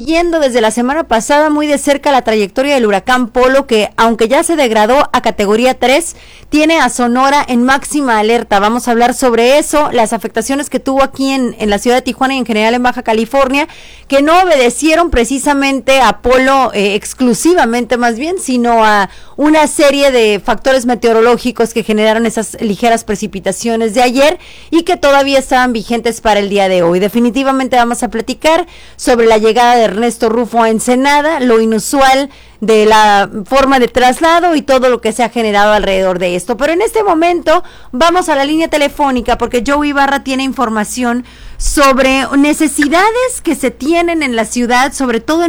siguiendo desde la semana pasada muy de cerca la trayectoria del huracán Polo, que aunque ya se degradó a categoría 3, tiene a Sonora en máxima alerta. Vamos a hablar sobre eso, las afectaciones que tuvo aquí en la ciudad de Tijuana y en general en Baja California, que no obedecieron precisamente a Polo exclusivamente más bien, sino a una serie de factores meteorológicos que generaron esas ligeras precipitaciones de ayer y que todavía estaban vigentes para el día de hoy. Definitivamente vamos a platicar sobre la llegada de Ernesto Rufo a Ensenada, lo inusual de la forma de traslado y todo lo que se ha generado alrededor de esto. Pero en este momento vamos a la línea telefónica porque Joe Ibarra tiene información sobre necesidades que se tienen en la ciudad, sobre todo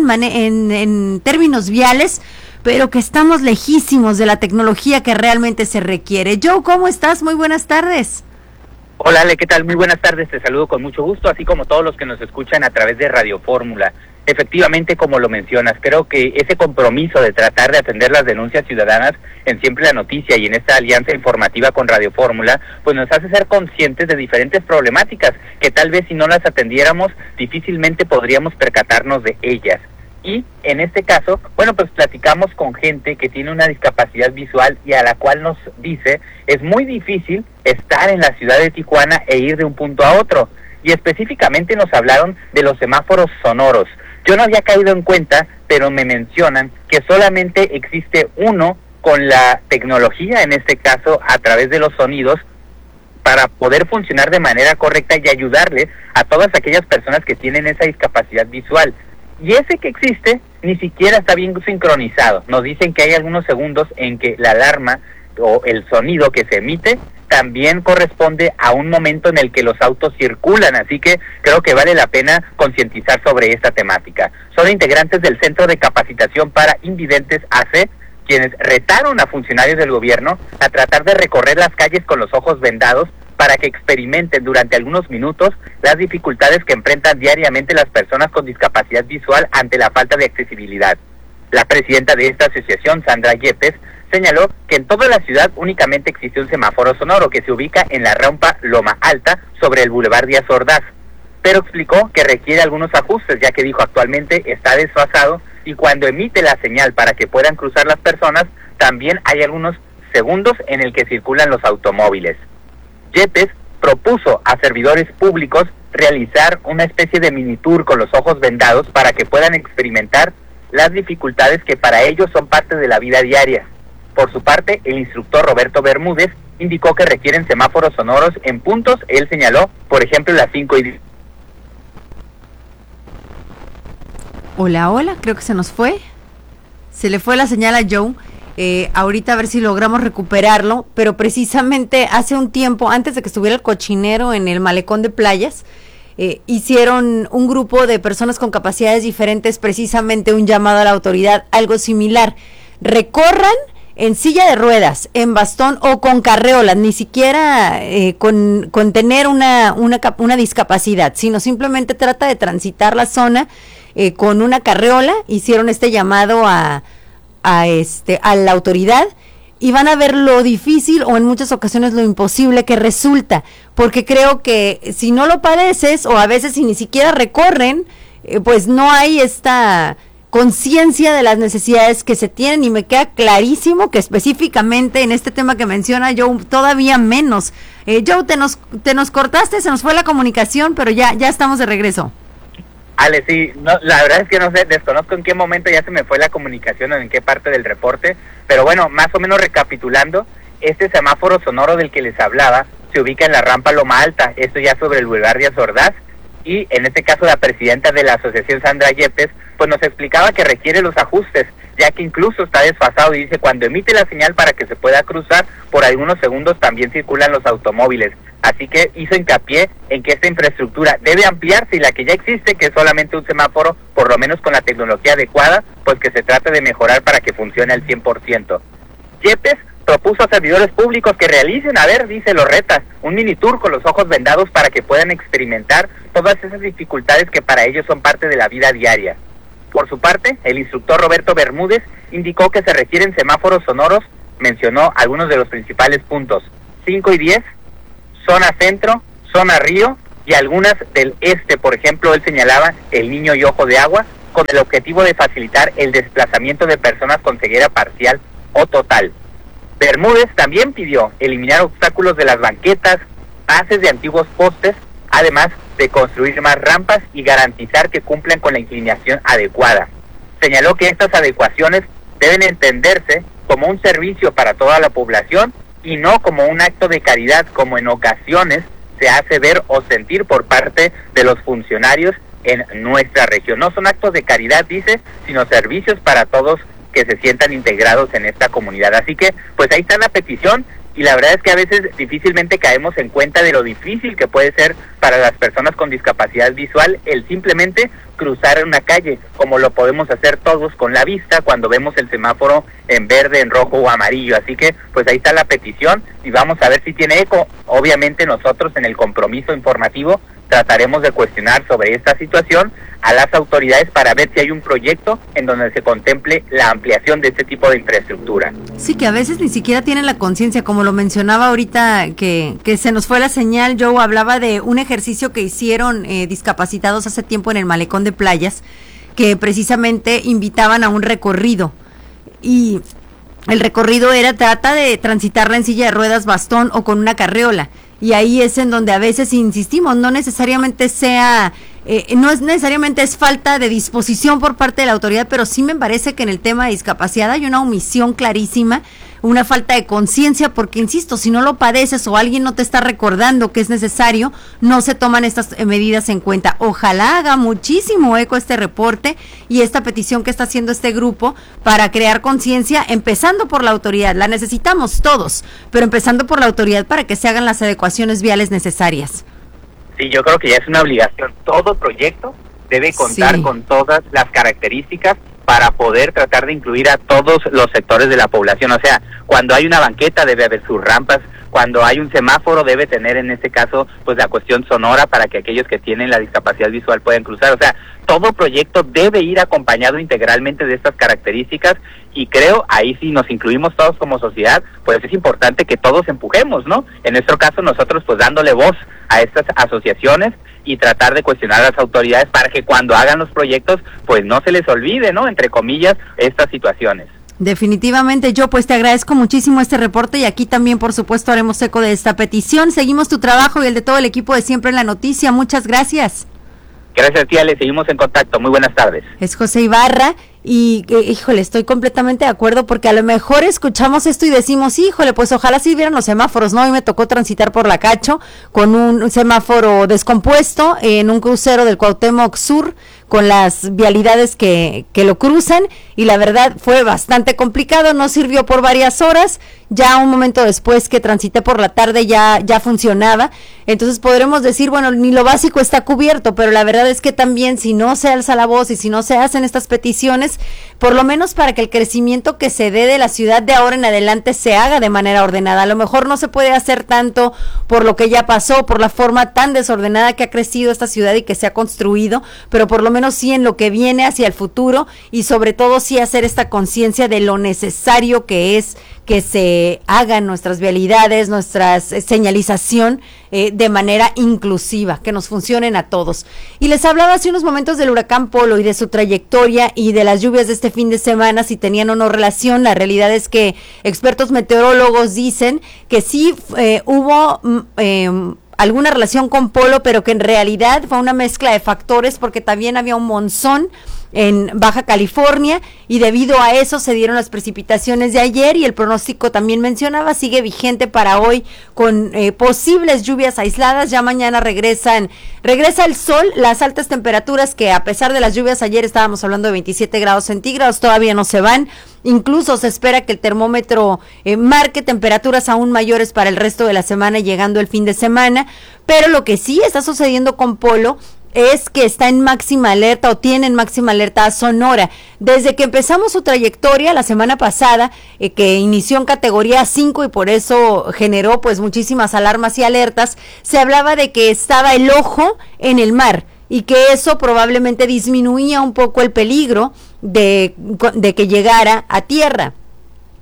en términos viales, pero que estamos lejísimos de la tecnología que realmente se requiere. Joe, ¿cómo estás? Muy buenas tardes. Hola Ale, ¿qué tal? Muy buenas tardes, te saludo con mucho gusto, así como todos los que nos escuchan a través de Radio Fórmula. Efectivamente, como lo mencionas, creo que ese compromiso de tratar de atender las denuncias ciudadanas en Siempre la Noticia y en esta alianza informativa con Radio Fórmula, pues nos hace ser conscientes de diferentes problemáticas que tal vez si no las atendiéramos, difícilmente podríamos percatarnos de ellas. Y en este caso, bueno, pues platicamos con gente que tiene una discapacidad visual y a la cual nos dice es muy difícil estar en la ciudad de Tijuana e ir de un punto a otro. Y específicamente nos hablaron de los semáforos sonoros. Yo no había caído en cuenta, pero me mencionan que solamente existe uno con la tecnología, en este caso a través de los sonidos, para poder funcionar de manera correcta y ayudarle a todas aquellas personas que tienen esa discapacidad visual. Y ese que existe ni siquiera está bien sincronizado. Nos dicen que hay algunos segundos en que la alarma o el sonido que se emite también corresponde a un momento en el que los autos circulan, así que creo que vale la pena concientizar sobre esta temática. Son integrantes del Centro de Capacitación para Invidentes AC, quienes retaron a funcionarios del gobierno a tratar de recorrer las calles con los ojos vendados para que experimenten durante algunos minutos las dificultades que enfrentan diariamente las personas con discapacidad visual ante la falta de accesibilidad. La presidenta de esta asociación, Sandra Yepes, señaló que en toda la ciudad únicamente existe un semáforo sonoro que se ubica en la rampa Loma Alta sobre el Boulevard Díaz Ordaz, pero explicó que requiere algunos ajustes, ya que dijo actualmente está desfasado y cuando emite la señal para que puedan cruzar las personas, también hay algunos segundos en el que circulan los automóviles. Yepes propuso a servidores públicos realizar una especie de mini tour con los ojos vendados para que puedan experimentar las dificultades que para ellos son parte de la vida diaria. Por su parte, el instructor Roberto Bermúdez indicó que requieren semáforos sonoros en puntos, él señaló, por ejemplo, las 5:10. Hola, creo que se nos fue. Se le fue la señal a Joe. Ahorita a ver si logramos recuperarlo, pero precisamente hace un tiempo, antes de que estuviera el cochinero en el malecón de playas, hicieron un grupo de personas con capacidades diferentes, precisamente un llamado a la autoridad, algo similar. Recorran en silla de ruedas, en bastón o con carreolas, ni siquiera con tener una discapacidad, sino simplemente trata de transitar la zona con una carreola. Hicieron este llamado a la autoridad y van a ver lo difícil o en muchas ocasiones lo imposible que resulta, porque creo que si no lo padeces o a veces si ni siquiera recorren, pues no hay esta conciencia de las necesidades que se tienen y me queda clarísimo que específicamente en este tema que menciona Joe todavía menos. Joe, te nos cortaste, se nos fue la comunicación, pero ya estamos de regreso. Ale, sí, no, la verdad es que no sé, desconozco en qué momento ya se me fue la comunicación o en qué parte del reporte, pero bueno, más o menos recapitulando, este semáforo sonoro del que les hablaba se ubica en la rampa Loma Alta, esto ya sobre el Boulevard Díaz Ordaz, y en este caso la presidenta de la asociación, Sandra Yepes, pues nos explicaba que requiere los ajustes, ya que incluso está desfasado y dice cuando emite la señal para que se pueda cruzar, por algunos segundos también circulan los automóviles. Así que hizo hincapié en que esta infraestructura debe ampliarse y la que ya existe, que es solamente un semáforo, por lo menos con la tecnología adecuada, pues que se trate de mejorar para que funcione al 100%. Yepes propuso a servidores públicos que realicen, dice, lo reta, un mini tour con los ojos vendados para que puedan experimentar todas esas dificultades que para ellos son parte de la vida diaria. Por su parte, el instructor Roberto Bermúdez indicó que se requieren semáforos sonoros, mencionó algunos de los principales puntos, 5:10, zona centro, zona río y algunas del este, por ejemplo, él señalaba el Niño y Ojo de Agua, con el objetivo de facilitar el desplazamiento de personas con ceguera parcial o total. Bermúdez también pidió eliminar obstáculos de las banquetas, bases de antiguos postes, además de construir más rampas y garantizar que cumplan con la inclinación adecuada. Señaló que estas adecuaciones deben entenderse como un servicio para toda la población y no como un acto de caridad, como en ocasiones se hace ver o sentir por parte de los funcionarios en nuestra región. No son actos de caridad, dice, sino servicios para todos que se sientan integrados en esta comunidad. Así que, pues ahí está la petición, y la verdad es que a veces difícilmente caemos en cuenta de lo difícil que puede ser para las personas con discapacidad visual el simplemente cruzar una calle, como lo podemos hacer todos con la vista cuando vemos el semáforo en verde, en rojo o amarillo. Así que, pues ahí está la petición y vamos a ver si tiene eco. Obviamente nosotros en el compromiso informativo trataremos de cuestionar sobre esta situación a las autoridades para ver si hay un proyecto en donde se contemple la ampliación de este tipo de infraestructura. Sí, que a veces ni siquiera tienen la conciencia, como lo mencionaba ahorita, que se nos fue la señal. Joe hablaba de un ejercicio que hicieron discapacitados hace tiempo en el Malecón de Playas, que precisamente invitaban a un recorrido, y el recorrido trata de transitarla en silla de ruedas, bastón o con una carriola. Y ahí es en donde a veces insistimos, no necesariamente es falta de disposición por parte de la autoridad, pero sí me parece que en el tema de discapacidad hay una omisión clarísima, una falta de conciencia, porque insisto, si no lo padeces o alguien no te está recordando que es necesario, no se toman estas medidas en cuenta. Ojalá haga muchísimo eco este reporte y esta petición que está haciendo este grupo para crear conciencia, empezando por la autoridad. La necesitamos todos, pero empezando por la autoridad para que se hagan las adecuaciones viales necesarias. Sí, yo creo que ya es una obligación. Todo proyecto debe contar con todas las características para poder tratar de incluir a todos los sectores de la población. O sea, cuando hay una banqueta debe haber sus rampas, cuando hay un semáforo debe tener en este caso pues la cuestión sonora para que aquellos que tienen la discapacidad visual puedan cruzar. O sea, todo proyecto debe ir acompañado integralmente de estas características, y creo ahí si nos incluimos todos como sociedad, pues es importante que todos empujemos, ¿no? En nuestro caso nosotros pues dándole voz a estas asociaciones y tratar de cuestionar a las autoridades para que cuando hagan los proyectos pues no se les olvide, ¿no?, entre comillas, estas situaciones. Definitivamente, yo pues te agradezco muchísimo este reporte, y aquí también por supuesto haremos eco de esta petición. Seguimos tu trabajo y el de todo el equipo de Siempre en la Noticia. Muchas gracias. Gracias, tía, le seguimos en contacto. Muy buenas tardes. Es José Ibarra. Y, híjole, estoy completamente de acuerdo, porque a lo mejor escuchamos esto y decimos, híjole, pues ojalá sí vieran los semáforos, ¿no? Hoy me tocó transitar por la Cacho con un semáforo descompuesto en un crucero del Cuauhtémoc Sur, con las vialidades que lo cruzan, y la verdad fue bastante complicado, no sirvió por varias horas, ya un momento después que transité por la tarde ya funcionaba. Entonces podremos decir, bueno, ni lo básico está cubierto, pero la verdad es que también si no se alza la voz y si no se hacen estas peticiones, por lo menos para que el crecimiento que se dé de la ciudad de ahora en adelante se haga de manera ordenada. A lo mejor no se puede hacer tanto por lo que ya pasó, por la forma tan desordenada que ha crecido esta ciudad y que se ha construido, pero por lo menos sí en lo que viene hacia el futuro, y sobre todo sí hacer esta conciencia de lo necesario que es que se hagan nuestras vialidades, nuestra señalización de manera inclusiva, que nos funcionen a todos. Y les hablaba hace unos momentos del huracán Polo y de su trayectoria y de las lluvias de este fin de semana, si tenían o no relación. La realidad es que expertos meteorólogos dicen que sí hubo alguna relación con Polo, pero que en realidad fue una mezcla de factores, porque también había un monzón en Baja California, y debido a eso se dieron las precipitaciones de ayer, y el pronóstico también mencionaba, sigue vigente para hoy con posibles lluvias aisladas. Ya mañana regresa el sol, las altas temperaturas, que a pesar de las lluvias ayer estábamos hablando de 27 grados centígrados, todavía no se van. Incluso se espera que el termómetro marque temperaturas aún mayores para el resto de la semana, llegando el fin de semana. Pero lo que sí está sucediendo con Polo es que está en máxima alerta, o tiene en máxima alerta a Sonora. Desde que empezamos su trayectoria la semana pasada, que inició en categoría 5 y por eso generó pues muchísimas alarmas y alertas, se hablaba de que estaba el ojo en el mar, y que eso probablemente disminuía un poco el peligro de que llegara a tierra.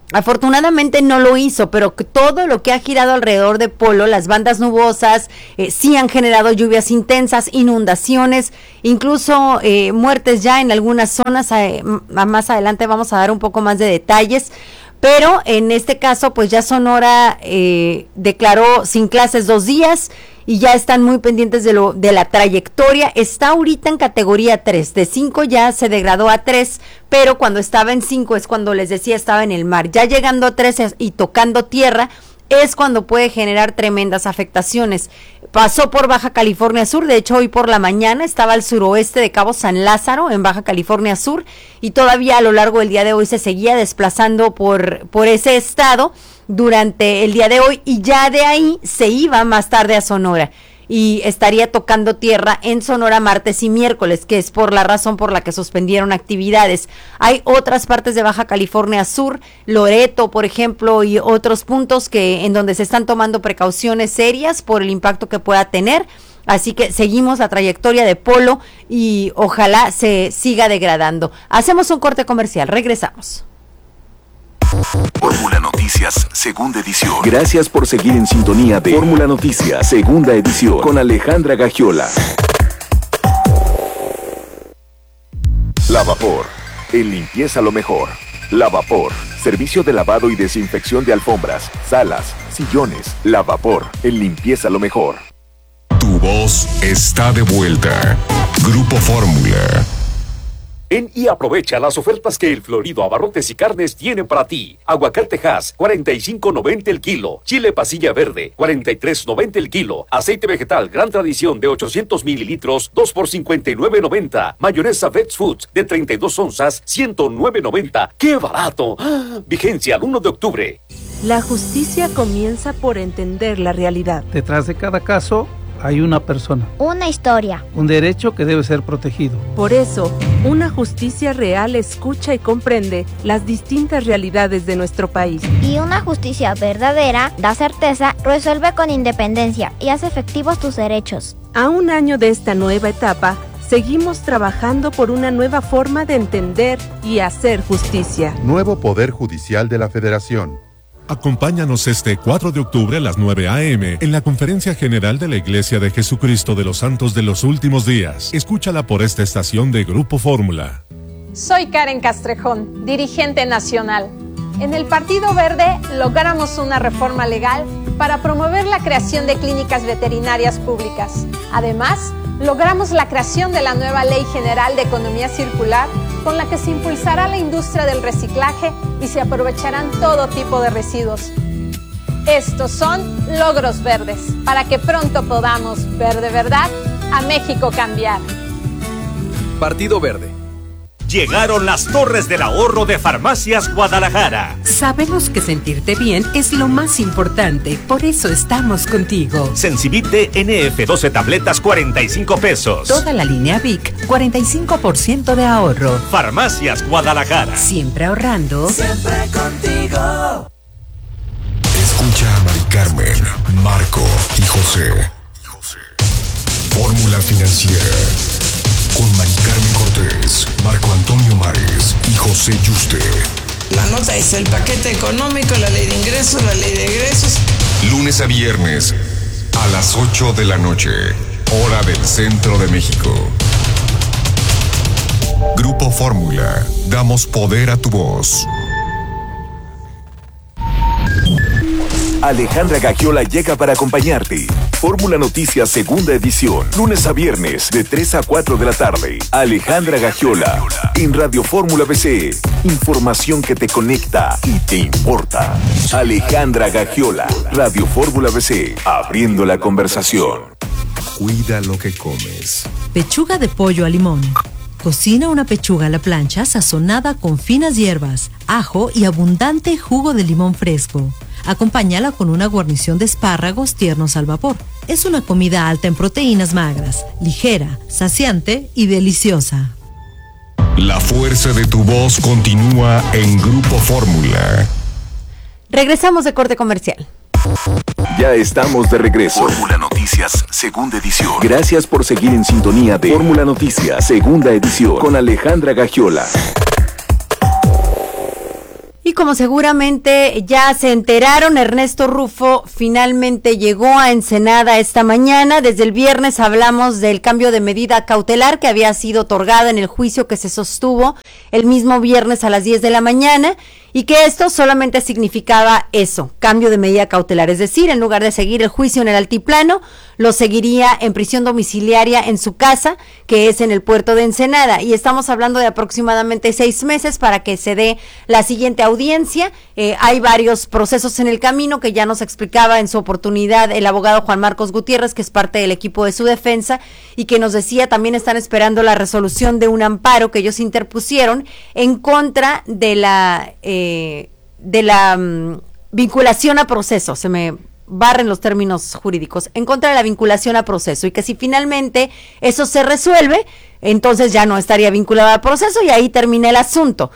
Afortunadamente no lo hizo, pero todo lo que ha girado alrededor de Polo, las bandas nubosas, sí han generado lluvias intensas, inundaciones, incluso muertes ya en algunas zonas. Más adelante vamos a dar un poco más de detalles. Pero en este caso, pues ya Sonora declaró sin clases 2 días y ya están muy pendientes de la trayectoria. Está ahorita en categoría 3, de 5 ya se degradó a 3, pero cuando estaba en 5 es cuando les decía estaba en el mar. Ya llegando a 3 y tocando tierra es cuando puede generar tremendas afectaciones. Pasó por Baja California Sur, de hecho hoy por la mañana estaba al suroeste de Cabo San Lázaro, en Baja California Sur, y todavía a lo largo del día de hoy se seguía desplazando por ese estado durante el día de hoy, y ya de ahí se iba más tarde a Sonora y estaría tocando tierra en Sonora martes y miércoles, que es por la razón por la que suspendieron actividades. Hay otras partes de Baja California Sur, Loreto, por ejemplo, y otros puntos en donde se están tomando precauciones serias por el impacto que pueda tener. Así que seguimos la trayectoria de Polo y ojalá se siga degradando. Hacemos un corte comercial, regresamos. Fórmula Noticias, segunda edición. Gracias por seguir en sintonía de Fórmula Noticias, segunda edición, con Alejandra Gagiola. Lavapor, en limpieza lo mejor. Lavapor, servicio de lavado y desinfección de alfombras, salas, sillones. Lavapor, en limpieza lo mejor. Tu voz está de vuelta. Grupo Fórmula. Ven y aprovecha las ofertas que el Florido Abarrotes y Carnes tiene para ti. Aguacate Hass, 45.90 el kilo. Chile pasilla verde, 43.90 el kilo. Aceite vegetal Gran Tradición de 800 mililitros, 2 por 59.90. Mayonesa Vets Foods de 32 onzas, 109.90. ¡Qué barato! ¡Ah! Vigencia al 1 de octubre. La justicia comienza por entender la realidad. Detrás de cada caso hay una persona. Una historia. Un derecho que debe ser protegido. Por eso, una justicia real escucha y comprende las distintas realidades de nuestro país. Y una justicia verdadera da certeza, resuelve con independencia y hace efectivos tus derechos. A un año de esta nueva etapa, seguimos trabajando por una nueva forma de entender y hacer justicia. Nuevo Poder Judicial de la Federación. Acompáñanos este 4 de octubre a las 9 a.m. en la Conferencia General de la Iglesia de Jesucristo de los Santos de los Últimos Días. Escúchala por esta estación de Grupo Fórmula. Soy Karen Castrejón, dirigente nacional. En el Partido Verde logramos una reforma legal para promover la creación de clínicas veterinarias públicas. Además, logramos la creación de la nueva Ley General de Economía Circular, con la que se impulsará la industria del reciclaje y se aprovecharán todo tipo de residuos. Estos son logros verdes, para que pronto podamos ver de verdad a México cambiar. Partido Verde. Llegaron las Torres del Ahorro de Farmacias Guadalajara. Sabemos que sentirte bien es lo más importante, por eso estamos contigo. Sensibit NF 12 tabletas, 45 pesos. Toda la línea Vic, 45% de ahorro. Farmacias Guadalajara. Siempre ahorrando. Siempre contigo. Escucha a Mari Carmen, Marco y José. Fórmula Financiera. Con Mari Carmen Cortés, Marco Antonio Mares y José Yuste. La nota es el paquete económico, la ley de ingresos, la ley de egresos. Lunes a viernes, a las 8 de la noche, hora del centro de México. Grupo Fórmula, damos poder a tu voz. Alejandra Gagiola llega para acompañarte. Fórmula Noticias, segunda edición. Lunes a viernes, de 3 a 4 de la tarde. Alejandra Gagiola, en Radio Fórmula BC. Información que te conecta y te importa. Alejandra Gagiola, Radio Fórmula BC. Abriendo la conversación. Cuida lo que comes. Pechuga de pollo a limón. Cocina una pechuga a la plancha sazonada con finas hierbas, ajo y abundante jugo de limón fresco. Acompáñala con una guarnición de espárragos tiernos al vapor. Es una comida alta en proteínas magras, ligera, saciante y deliciosa. La fuerza de tu voz continúa en Grupo Fórmula. Regresamos de corte comercial. Ya estamos de regreso. Fórmula Noticias, segunda edición. Gracias por seguir en sintonía de Fórmula Noticias, segunda edición, con Alejandra Gagiola. Y como seguramente ya se enteraron, Ernesto Rufo finalmente llegó a Ensenada esta mañana. Desde el viernes hablamos del cambio de medida cautelar que había sido otorgada en el juicio que se sostuvo el mismo viernes a las 10 de la mañana y que esto solamente significaba eso, cambio de medida cautelar. Es decir, en lugar de seguir el juicio en el altiplano, lo seguiría en prisión domiciliaria en su casa, que es en el puerto de Ensenada. Y estamos hablando de aproximadamente 6 meses para que se dé la siguiente audiencia. Hay varios procesos en el camino que ya nos explicaba en su oportunidad el abogado Juan Marcos Gutiérrez, que es parte del equipo de su defensa, y que nos decía también están esperando la resolución de un amparo que ellos interpusieron en contra de la vinculación a proceso. Se me barren los términos jurídicos, en contra de la vinculación a proceso, y que si finalmente eso se resuelve, entonces ya no estaría vinculado a proceso y ahí termina el asunto.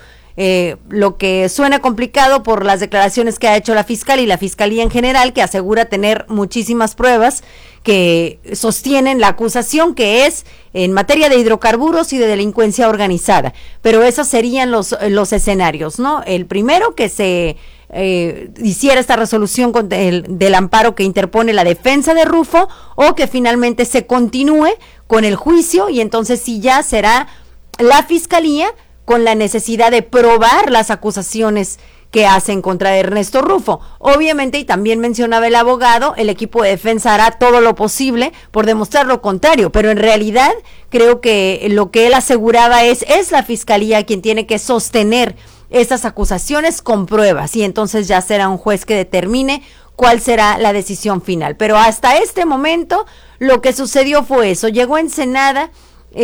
Lo que suena complicado por las declaraciones que ha hecho la fiscal y la fiscalía en general, que asegura tener muchísimas pruebas que sostienen la acusación, que es en materia de hidrocarburos y de delincuencia organizada. Pero esos serían los escenarios, ¿no? El primero, que se hiciera esta resolución del amparo que interpone la defensa de Rufo, o que finalmente se continúe con el juicio y entonces sí ya será la fiscalía con la necesidad de probar las acusaciones que hacen contra Ernesto Rufo. Obviamente, y también mencionaba el abogado, el equipo de defensa hará todo lo posible por demostrar lo contrario, pero en realidad creo que lo que él aseguraba es la fiscalía quien tiene que sostener esas acusaciones con pruebas, y entonces ya será un juez que determine cuál será la decisión final. Pero hasta este momento lo que sucedió fue eso, llegó a Ensenada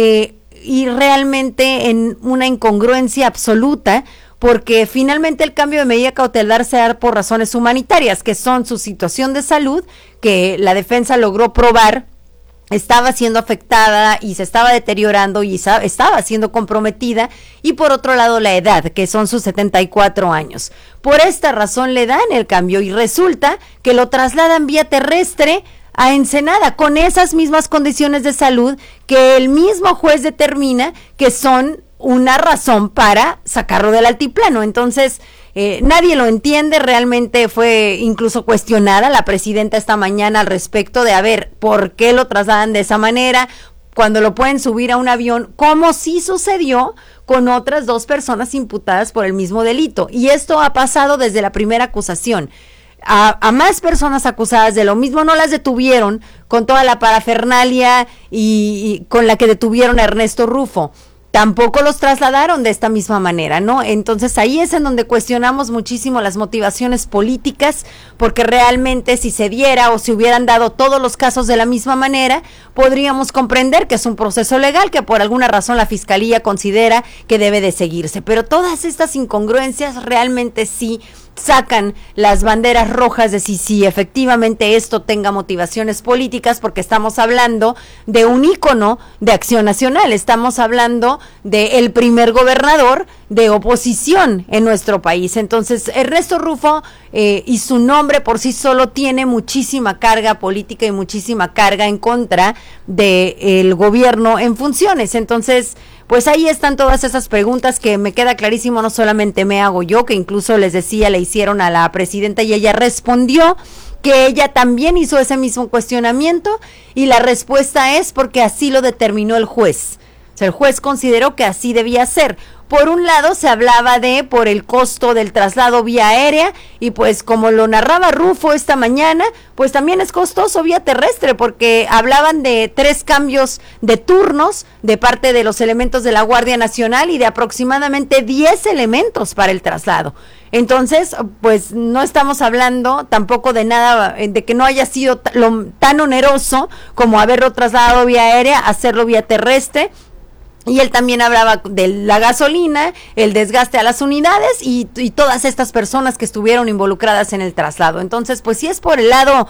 y realmente en una incongruencia absoluta, porque finalmente el cambio de medida cautelar se da por razones humanitarias, que son su situación de salud, que la defensa logró probar estaba siendo afectada y se estaba deteriorando y estaba siendo comprometida, y por otro lado la edad, que son sus 74 años. Por esta razón le dan el cambio y resulta que lo trasladan vía terrestre a Ensenada con esas mismas condiciones de salud que el mismo juez determina que son una razón para sacarlo del altiplano. Entonces, nadie lo entiende. Realmente fue incluso cuestionada la presidenta esta mañana al respecto de, a ver, ¿por qué lo trasladan de esa manera cuando lo pueden subir a un avión? Como sí sucedió con otras 2 personas imputadas por el mismo delito. Y esto ha pasado desde la primera acusación. A más personas acusadas de lo mismo no las detuvieron con toda la parafernalia y con la que detuvieron a Ernesto Rufo. Tampoco los trasladaron de esta misma manera, ¿no? Entonces ahí es en donde cuestionamos muchísimo las motivaciones políticas, porque realmente si se diera o si hubieran dado todos los casos de la misma manera, podríamos comprender que es un proceso legal que por alguna razón la Fiscalía considera que debe de seguirse. Pero todas estas incongruencias realmente sí sacan las banderas rojas de si efectivamente esto tenga motivaciones políticas, porque estamos hablando de un ícono de Acción Nacional, estamos hablando de el primer gobernador de oposición en nuestro país. Entonces, Ernesto Rufo y su nombre por sí solo tiene muchísima carga política y muchísima carga en contra del gobierno en funciones. Entonces, pues ahí están todas esas preguntas que me queda clarísimo, no solamente me hago yo, que incluso les decía, le hicieron a la presidenta y ella respondió que ella también hizo ese mismo cuestionamiento, y la respuesta es porque así lo determinó el juez. O sea, el juez consideró que así debía ser. Por un lado se hablaba por el costo del traslado vía aérea, y pues como lo narraba Rufo esta mañana, pues también es costoso vía terrestre, porque hablaban de 3 cambios de turnos de parte de los elementos de la Guardia Nacional y de aproximadamente 10 elementos para el traslado. Entonces, pues no estamos hablando tampoco de nada, de que no haya sido tan oneroso como haberlo trasladado vía aérea, hacerlo vía terrestre. Y él también hablaba de la gasolina, el desgaste a las unidades y todas estas personas que estuvieron involucradas en el traslado. Entonces, pues si es por el lado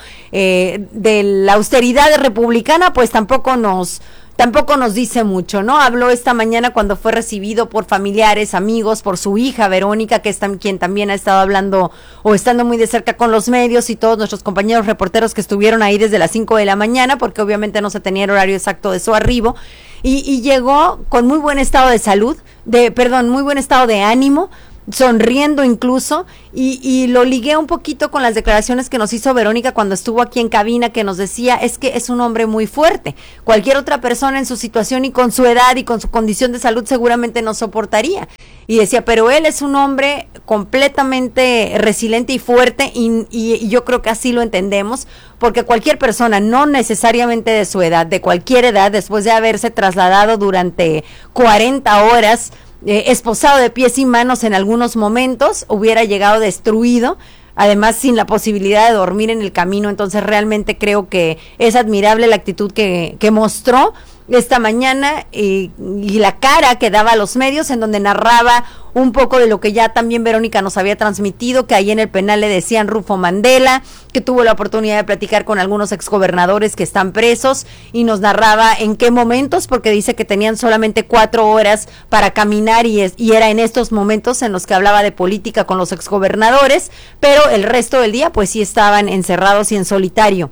de la austeridad republicana, pues tampoco nos dice mucho, ¿no? Habló esta mañana cuando fue recibido por familiares, amigos, por su hija Verónica, que es quien también ha estado hablando o estando muy de cerca con los medios, y todos nuestros compañeros reporteros que estuvieron ahí desde las 5 de la mañana, porque obviamente no se tenía el horario exacto de su arribo, y llegó con muy buen estado de salud, muy buen estado de ánimo, sonriendo incluso, y lo ligué un poquito con las declaraciones que nos hizo Verónica cuando estuvo aquí en cabina, que nos decía, es que es un hombre muy fuerte, cualquier otra persona en su situación y con su edad y con su condición de salud seguramente no soportaría, y decía, pero él es un hombre completamente resiliente y fuerte, y yo creo que así lo entendemos, porque cualquier persona, no necesariamente de su edad, de cualquier edad, después de haberse trasladado durante 40 horas, esposado de pies y manos en algunos momentos, hubiera llegado destruido, además sin la posibilidad de dormir en el camino. Entonces realmente creo que es admirable la actitud que mostró esta mañana, y la cara que daba a los medios, en donde narraba un poco de lo que ya también Verónica nos había transmitido, que ahí en el penal le decían Rufo Mandela, que tuvo la oportunidad de platicar con algunos exgobernadores que están presos, y nos narraba en qué momentos, porque dice que tenían solamente 4 horas para caminar, y era en estos momentos en los que hablaba de política con los exgobernadores, pero el resto del día pues sí estaban encerrados y en solitario.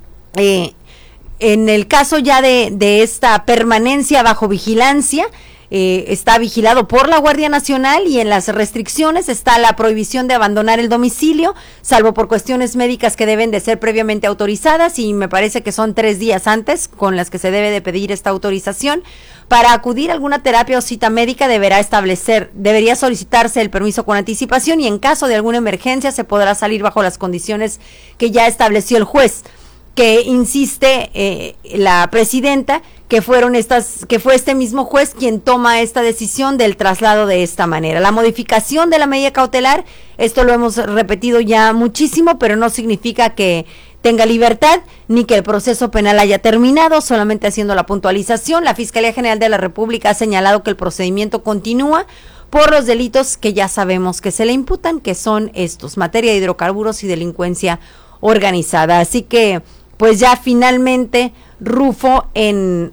En el caso ya de esta permanencia bajo vigilancia, está vigilado por la Guardia Nacional, y en las restricciones está la prohibición de abandonar el domicilio, salvo por cuestiones médicas que deben de ser previamente autorizadas, y me parece que son 3 días antes con las que se debe de pedir esta autorización. Para acudir a alguna terapia o cita médica debería solicitarse el permiso con anticipación, y en caso de alguna emergencia se podrá salir bajo las condiciones que ya estableció el juez, que insiste la presidenta, que fue este mismo juez quien toma esta decisión del traslado de esta manera. La modificación de la medida cautelar, esto lo hemos repetido ya muchísimo, pero no significa que tenga libertad ni que el proceso penal haya terminado, solamente haciendo la puntualización. La Fiscalía General de la República ha señalado que el procedimiento continúa por los delitos que ya sabemos que se le imputan, que son estos: materia de hidrocarburos y delincuencia organizada. Así que pues ya finalmente Rufo en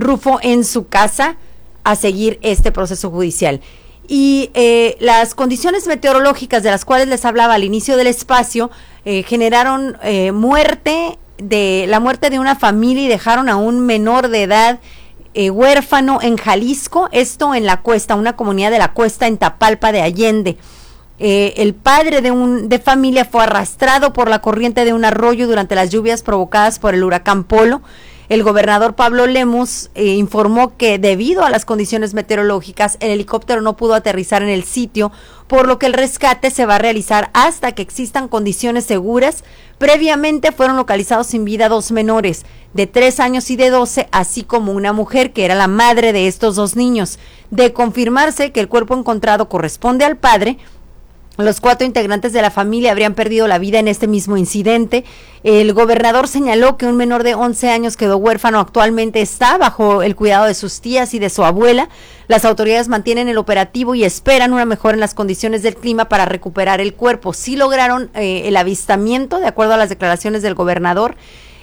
su casa a seguir este proceso judicial. Y las condiciones meteorológicas de las cuales les hablaba al inicio del espacio generaron la muerte de una familia, y dejaron a un menor de edad huérfano en Jalisco, esto en La Cuesta, una comunidad de La Cuesta en Tapalpa de Allende. El padre de familia fue arrastrado por la corriente de un arroyo durante las lluvias provocadas por el huracán Polo. El gobernador Pablo Lemus informó que debido a las condiciones meteorológicas el helicóptero no pudo aterrizar en el sitio, por lo que el rescate se va a realizar hasta que existan condiciones seguras. Previamente fueron localizados sin vida 2 menores de 3 años y de 12, así como una mujer que era la madre de estos 2 niños. De confirmarse que el cuerpo encontrado corresponde al padre, los 4 integrantes de la familia habrían perdido la vida en este mismo incidente. El gobernador señaló que un menor de 11 años quedó huérfano, actualmente está bajo el cuidado de sus tías y de su abuela. Las autoridades mantienen el operativo y esperan una mejora en las condiciones del clima para recuperar el cuerpo. Sí lograron el avistamiento, de acuerdo a las declaraciones del gobernador,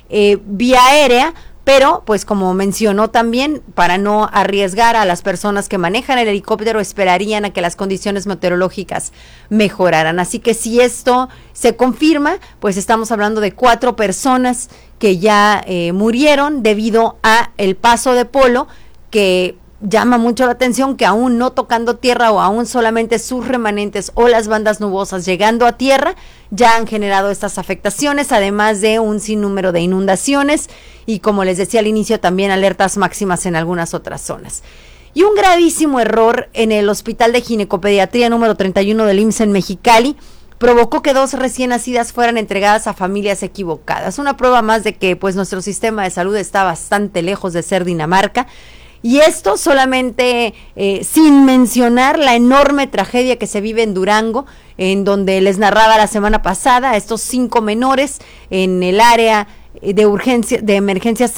vía aérea, pero pues como mencionó también, para no arriesgar a las personas que manejan el helicóptero, esperarían a que las condiciones meteorológicas mejoraran. Así que si esto se confirma, pues estamos hablando de 4 personas que ya murieron debido a el paso de Polo, que llama mucho la atención que aún no tocando tierra, o aún solamente sus remanentes o las bandas nubosas llegando a tierra, ya han generado estas afectaciones, además de un sinnúmero de inundaciones y, como les decía al inicio, también alertas máximas en algunas otras zonas. Y un gravísimo error en el Hospital de Ginecopediatría número 31 del IMSS en Mexicali provocó que 2 recién nacidas fueran entregadas a familias equivocadas. Una prueba más de que pues nuestro sistema de salud está bastante lejos de ser Dinamarca. Y esto solamente sin mencionar la enorme tragedia que se vive en Durango, en donde les narraba la semana pasada, estos 5 menores en el área de emergencias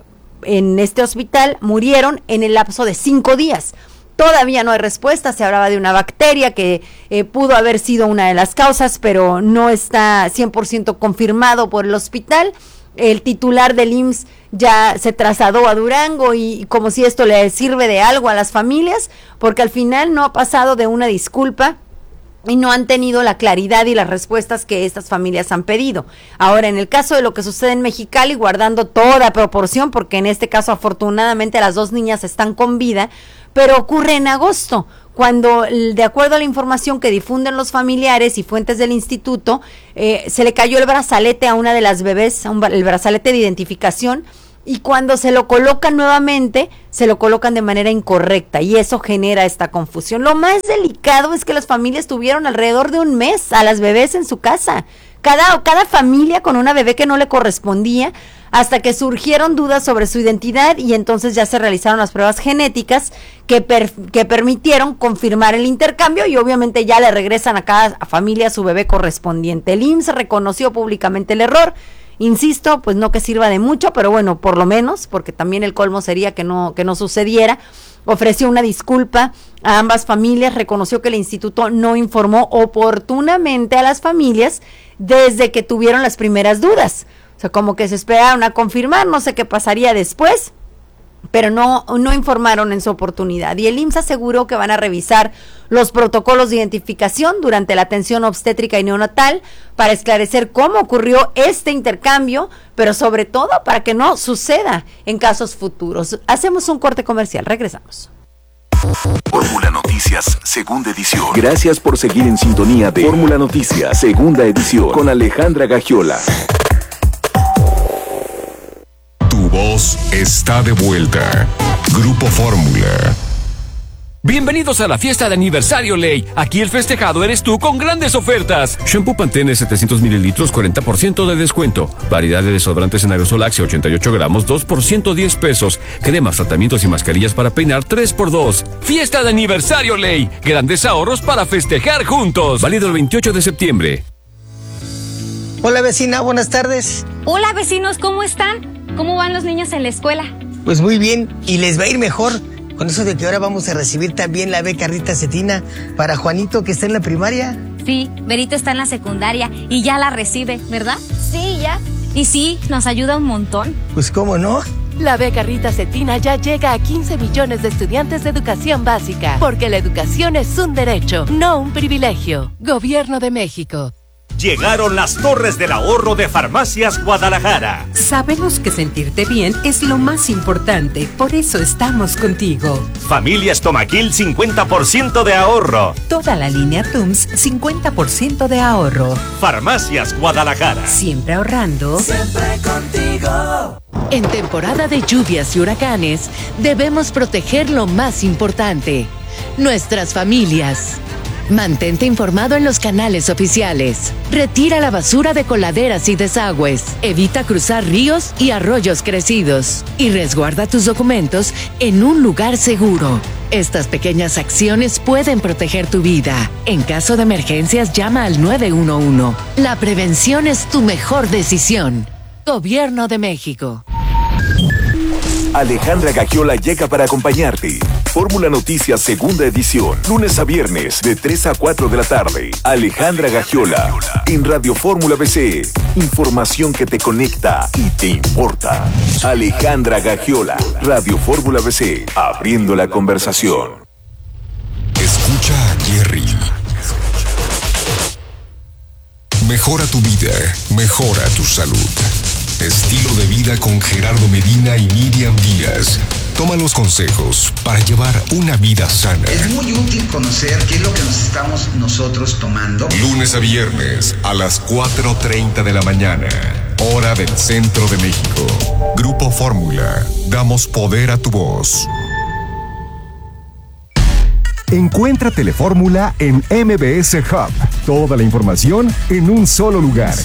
en este hospital murieron en el lapso de 5 días. Todavía no hay respuesta, se hablaba de una bacteria que pudo haber sido una de las causas, pero no está 100% confirmado por el hospital. El titular del IMSS ya se trasladó a Durango, y como si esto le sirve de algo a las familias, porque al final no ha pasado de una disculpa y no han tenido la claridad y las respuestas que estas familias han pedido. Ahora, en el caso de lo que sucede en Mexicali, guardando toda proporción, porque en este caso afortunadamente las 2 niñas están con vida, pero ocurre en agosto, cuando, de acuerdo a la información que difunden los familiares y fuentes del instituto, se le cayó el brazalete a una de las bebés, el brazalete de identificación, y cuando se lo colocan nuevamente, se lo colocan de manera incorrecta y eso genera esta confusión. Lo más delicado es que las familias tuvieron alrededor de un mes a las bebés en su casa, cada familia con una bebé que no le correspondía, hasta que surgieron dudas sobre su identidad y entonces ya se realizaron las pruebas genéticas que permitieron confirmar el intercambio y obviamente ya le regresan a cada familia su bebé correspondiente. El IMSS reconoció públicamente el error. Insisto, pues no que sirva de mucho, pero bueno, por lo menos, porque también el colmo sería que no sucediera. Ofreció una disculpa a ambas familias, reconoció que el instituto no informó oportunamente a las familias desde que tuvieron las primeras dudas. O sea, como que se esperaron a confirmar, no sé qué pasaría después, pero no informaron en su oportunidad. Y el IMSS aseguró que van a revisar los protocolos de identificación durante la atención obstétrica y neonatal para esclarecer cómo ocurrió este intercambio, pero sobre todo para que no suceda en casos futuros. Hacemos un corte comercial, regresamos. Fórmula Noticias, segunda edición. Gracias por seguir en sintonía de Fórmula Noticias, segunda edición, con Alejandra Gagiola. Tu voz está de vuelta. Grupo Fórmula. Bienvenidos a la fiesta de aniversario Ley. Aquí el festejado eres tú con grandes ofertas. Shampoo Pantene 700 mililitros, 40% de descuento. Variedad de desodorantes en aerosol Axe 88 gramos, 2 por 110 pesos. Cremas, tratamientos y mascarillas para peinar 3x2. Fiesta de aniversario Ley. Grandes ahorros para festejar juntos. Válido el 28 de septiembre. Hola vecina, buenas tardes. Hola vecinos, ¿cómo están? ¿Cómo van los niños en la escuela? Pues muy bien, y les va a ir mejor. Con eso de que ahora vamos a recibir también la beca Rita Cetina para Juanito que está en la primaria. Sí, Berito está en la secundaria y ya la recibe, ¿verdad? Sí, ya. Y sí, nos ayuda un montón. Pues cómo no. La beca Rita Cetina ya llega a 15 millones de estudiantes de educación básica, porque la educación es un derecho, no un privilegio. Gobierno de México. Llegaron las Torres del Ahorro de Farmacias Guadalajara. Sabemos que sentirte bien es lo más importante, por eso estamos contigo. Familia Estomaquil 50% de ahorro. Toda la línea TUMS 50% de ahorro. Farmacias Guadalajara. Siempre ahorrando. Siempre contigo. En temporada de lluvias y huracanes, debemos proteger lo más importante, nuestras familias. Mantente informado en los canales oficiales. Retira la basura de coladeras y desagües. Evita cruzar ríos y arroyos crecidos. Y resguarda tus documentos en un lugar seguro. Estas pequeñas acciones pueden proteger tu vida. En caso de emergencias, llama al 911. La prevención es tu mejor decisión. Gobierno de México. Alejandra Gagiola llega para acompañarte. Fórmula Noticias, segunda edición, lunes a viernes de 3 a 4 de la tarde. Alejandra Gagiola, en Radio Fórmula BC. Información que te conecta y te importa. Alejandra Gagiola, Radio Fórmula BC, abriendo la conversación. Escucha a Jerry. Mejora tu vida, mejora tu salud. Estilo de vida con Gerardo Medina y Miriam Díaz. Toma los consejos para llevar una vida sana. Es muy útil conocer qué es lo que nos estamos nosotros tomando. Lunes a viernes a las 4:30 de la mañana, hora del centro de México. Grupo Fórmula. Damos poder a tu voz. Encuentra Telefórmula en MBS Hub. Toda la información en un solo lugar.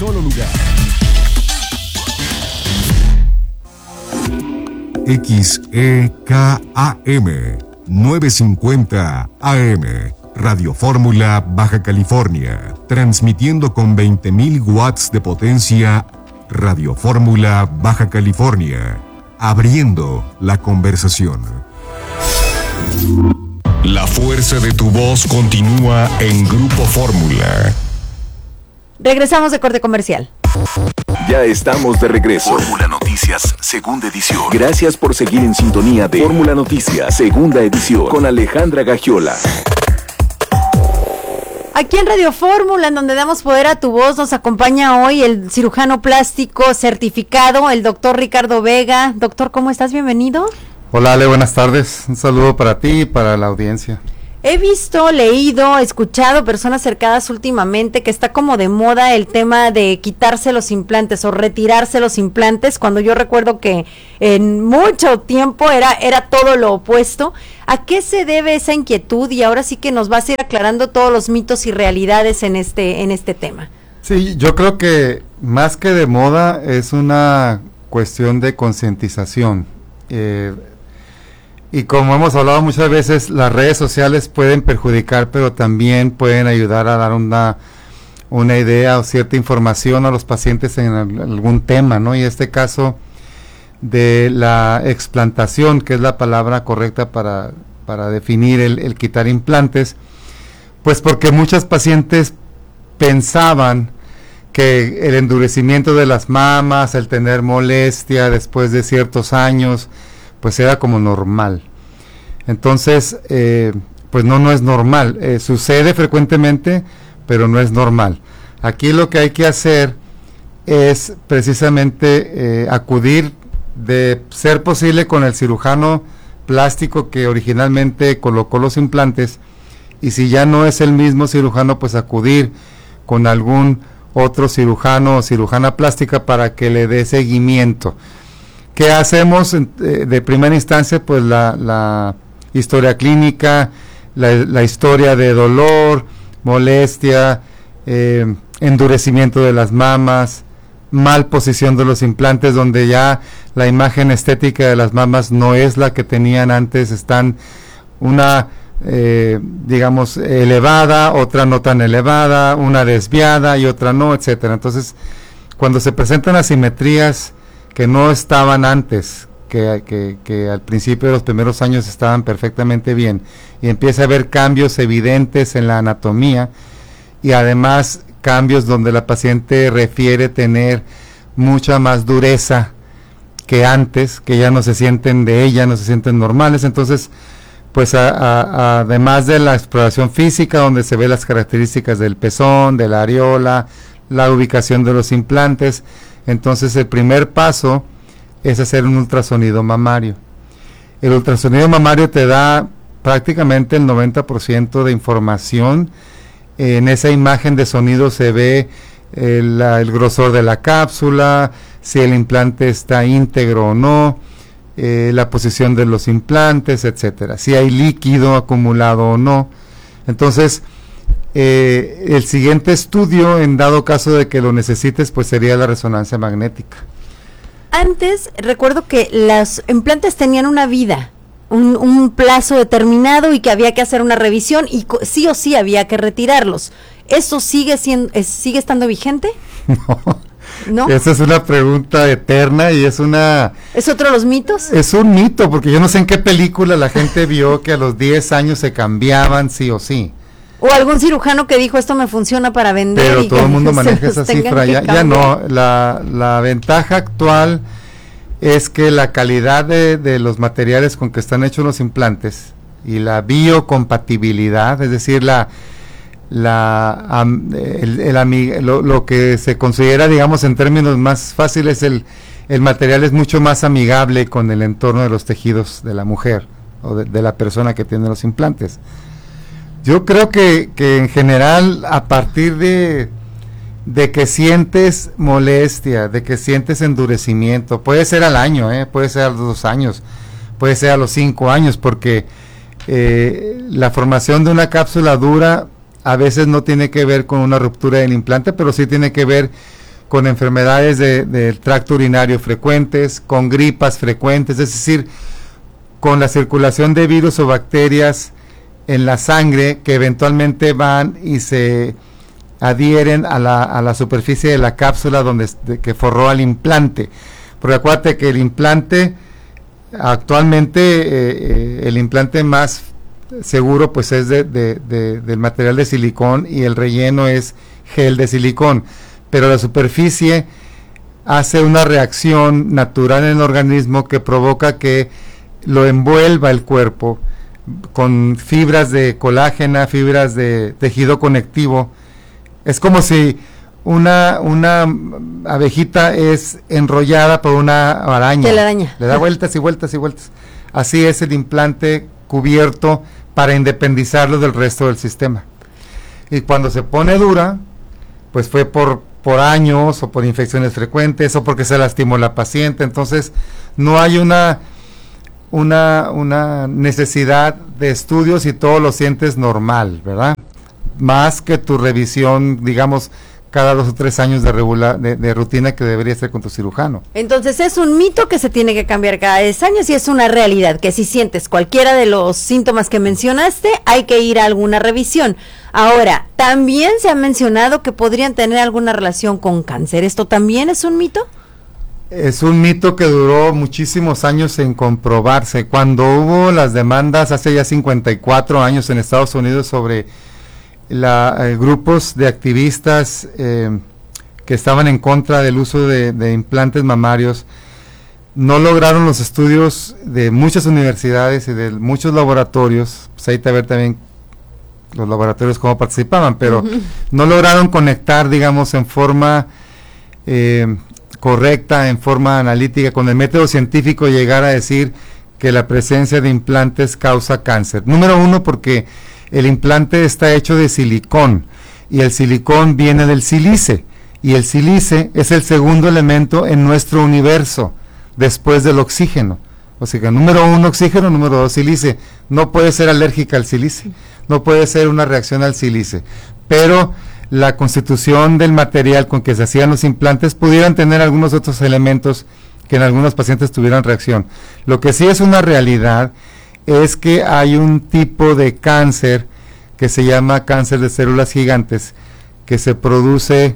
XEKAM 950 AM Radio Fórmula Baja California, transmitiendo con 20.000 watts de potencia. Radio Fórmula Baja California, abriendo la conversación. La fuerza de tu voz continúa en Grupo Fórmula. Regresamos de corte comercial. Ya estamos de regreso. Fórmula Noticias, segunda edición. Gracias por seguir en sintonía de Fórmula Noticias, segunda edición, con Alejandra Gagiola. Aquí en Radio Fórmula, en donde damos poder a tu voz, nos acompaña hoy el cirujano plástico certificado, el doctor Ricardo Vega. Doctor, ¿cómo estás? Bienvenido. Hola Ale, buenas tardes. Un saludo para ti y para la audiencia. He visto, leído, escuchado personas cercanas últimamente que está como de moda el tema de quitarse los implantes o retirarse los implantes, cuando yo recuerdo que en mucho tiempo era todo lo opuesto. ¿A qué se debe esa inquietud? Y ahora sí que nos vas a ir aclarando todos los mitos y realidades en este tema. Sí, yo creo que más que de moda es una cuestión de concientización. Y como hemos hablado muchas veces, las redes sociales pueden perjudicar, pero también pueden ayudar a dar una idea o cierta información a los pacientes en algún tema, ¿no? Y este caso de la explantación, que es la palabra correcta para definir el quitar implantes, pues porque muchas pacientes pensaban que el endurecimiento de las mamas, el tener molestia después de ciertos años, pues era como normal. Entonces, pues no es normal. Sucede frecuentemente, pero no es normal. Aquí lo que hay que hacer es precisamente acudir, de ser posible, con el cirujano plástico que originalmente colocó los implantes, y si ya no es el mismo cirujano, pues acudir con algún otro cirujano o cirujana plástica para que le dé seguimiento. ¿Qué hacemos de primera instancia? Pues la historia clínica, la historia de dolor, molestia, endurecimiento de las mamas, mal posición de los implantes, donde ya la imagen estética de las mamas no es la que tenían antes, están una, digamos, elevada, otra no tan elevada, una desviada y otra no, etcétera. Entonces, cuando se presentan asimetrías que no estaban antes, que al principio de los primeros años estaban perfectamente bien, y empieza a haber cambios evidentes en la anatomía, y además cambios donde la paciente refiere tener mucha más dureza que antes, que ya no se sienten de ella, no se sienten normales. Entonces, pues además de la exploración física, donde se ve las características del pezón, de la areola, la ubicación de los implantes, entonces el primer paso es hacer un ultrasonido mamario. El ultrasonido mamario te da prácticamente el 90% de información. En esa imagen de sonido se ve el grosor de la cápsula, si el implante está íntegro o no, la posición de los implantes, etcétera, si hay líquido acumulado o no. Entonces, el siguiente estudio, en dado caso de que lo necesites, pues sería la resonancia magnética. Antes, recuerdo que los implantes tenían una vida, un plazo determinado, y que había que hacer una revisión y sí o sí había que retirarlos. ¿Eso sigue estando vigente? ¿No? Esa es una pregunta eterna y es otro de los mitos. Es un mito, porque yo no sé en qué película la gente vio que a los 10 años se cambiaban sí o sí. O algún cirujano que dijo, esto me funciona para vender. Pero y todo el mundo maneja esa cifra, ya no. La ventaja actual es que la calidad de los materiales con que están hechos los implantes y la biocompatibilidad, es decir, lo que se considera, digamos, en términos más fáciles, el material es mucho más amigable con el entorno de los tejidos de la mujer o de la persona que tiene los implantes. Yo creo que en general, a partir de que sientes molestia, de que sientes endurecimiento, puede ser al año, puede ser a los 2 años, puede ser a los 5 años, porque la formación de una cápsula dura a veces no tiene que ver con una ruptura del implante, pero sí tiene que ver con enfermedades del tracto urinario frecuentes, con gripas frecuentes, es decir, con la circulación de virus o bacterias en la sangre que eventualmente van y se adhieren a la superficie de la cápsula que forró al implante. Porque acuérdate que el implante, actualmente, el implante más seguro pues es del material de silicón, y el relleno es gel de silicón, pero la superficie hace una reacción natural en el organismo que provoca que lo envuelva el cuerpo con fibras de colágena, fibras de tejido conectivo. Es como si una abejita es enrollada por una araña. Telaraña. Le da vueltas y vueltas y vueltas. Así es el implante cubierto para independizarlo del resto del sistema. Y cuando se pone dura, pues fue por años, o por infecciones frecuentes, o porque se lastimó la paciente. Entonces no hay una necesidad de estudios y todo lo sientes normal, ¿verdad? Más que tu revisión, digamos, cada 2 o 3 años de rutina que debería ser con tu cirujano. Entonces es un mito que se tiene que cambiar cada 10 años y es una realidad que si sientes cualquiera de los síntomas que mencionaste, hay que ir a alguna revisión. Ahora, también se ha mencionado que podrían tener alguna relación con cáncer. ¿Esto también es un mito? Es un mito que duró muchísimos años en comprobarse. Cuando hubo las demandas hace ya 54 años en Estados Unidos sobre grupos de activistas que estaban en contra del uso de implantes mamarios, no lograron los estudios de muchas universidades y de muchos laboratorios, pues ahí te ver también los laboratorios cómo participaban, pero no lograron conectar, digamos, en forma correcta, en forma analítica, con el método científico, llegar a decir que la presencia de implantes causa cáncer. Número 1, porque el implante está hecho de silicón y el silicón viene del sílice y el sílice es el segundo elemento en nuestro universo después del oxígeno. O sea que número 1 oxígeno, número 2 sílice. No puede ser alérgica al sílice, no puede ser una reacción al sílice, pero la constitución del material con que se hacían los implantes pudieran tener algunos otros elementos que en algunos pacientes tuvieran reacción. Lo que sí es una realidad es que hay un tipo de cáncer que se llama cáncer de células gigantes, que se produce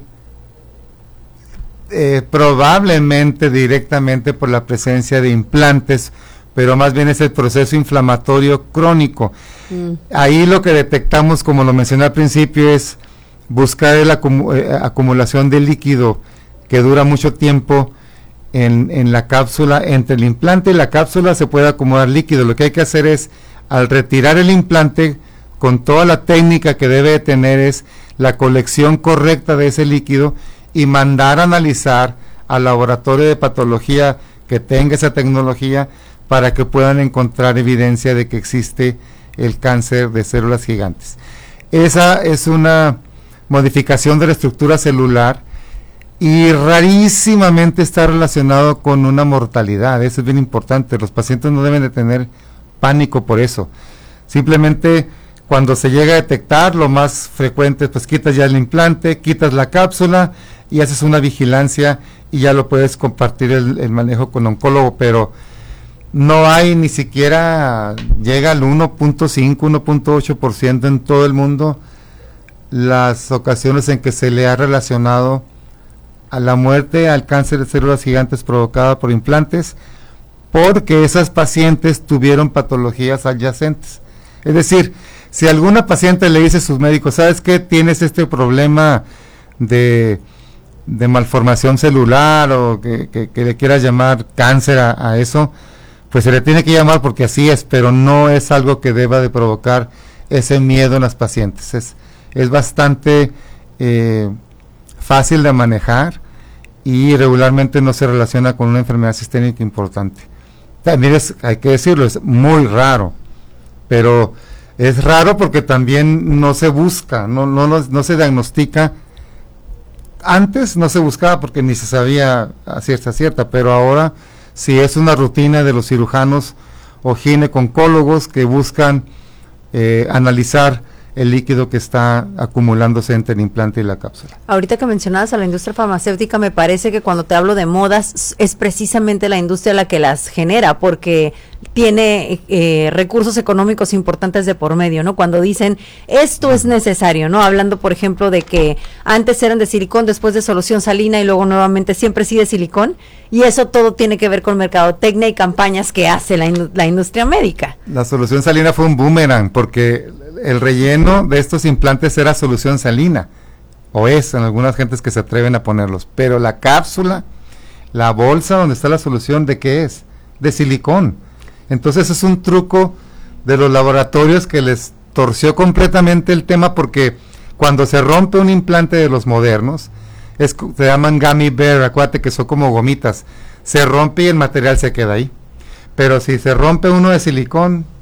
probablemente directamente por la presencia de implantes, pero más bien es el proceso inflamatorio crónico. Ahí lo que detectamos, como lo mencioné al principio, es buscar la acumulación de líquido que dura mucho tiempo en la cápsula. Entre el implante y la cápsula se puede acumular líquido. Lo que hay que hacer es, al retirar el implante, con toda la técnica que debe tener, es la colección correcta de ese líquido y mandar a analizar al laboratorio de patología que tenga esa tecnología para que puedan encontrar evidencia de que existe el cáncer de células gigantes. Esa es una modificación de la estructura celular y rarísimamente está relacionado con una mortalidad. Eso es bien importante. Los pacientes no deben de tener pánico por eso. Simplemente cuando se llega a detectar, lo más frecuente es pues quitas ya el implante, quitas la cápsula y haces una vigilancia y ya lo puedes compartir el manejo con oncólogo, pero no hay ni siquiera, llega al 1.5, 1.8% en todo el mundo las ocasiones en que se le ha relacionado a la muerte al cáncer de células gigantes provocada por implantes, porque esas pacientes tuvieron patologías adyacentes. Es decir, si alguna paciente le dice a sus médicos, ¿sabes qué? Tienes este problema de malformación celular o que le quieras llamar cáncer a eso, pues se le tiene que llamar porque así es, pero no es algo que deba de provocar ese miedo en las pacientes. Es bastante fácil de manejar y regularmente no se relaciona con una enfermedad sistémica importante. También hay que decirlo, es muy raro, pero es raro porque también no se busca, no se diagnostica. Antes no se buscaba porque ni se sabía a cierta, pero ahora sí es una rutina de los cirujanos o gineco-oncólogos que buscan analizar el líquido que está acumulándose entre el implante y la cápsula. Ahorita que mencionabas a la industria farmacéutica, me parece que cuando te hablo de modas es precisamente la industria la que las genera, porque tiene recursos económicos importantes de por medio, ¿no? Cuando dicen esto es necesario, ¿no? Hablando, por ejemplo, de que antes eran de silicón, después de solución salina y luego nuevamente siempre sí de silicón, y eso todo tiene que ver con mercadotecnia y campañas que hace la industria médica. La solución salina fue un boomerang, porque el relleno de estos implantes era solución salina, o es en algunas gentes que se atreven a ponerlos, pero la cápsula, la bolsa donde está la solución, ¿de qué es? De silicón. Entonces es un truco de los laboratorios que les torció completamente el tema, porque cuando se rompe un implante de los modernos, se llaman gummy bear, acuérdate que son como gomitas, se rompe y el material se queda ahí. Pero si se rompe uno de silicón,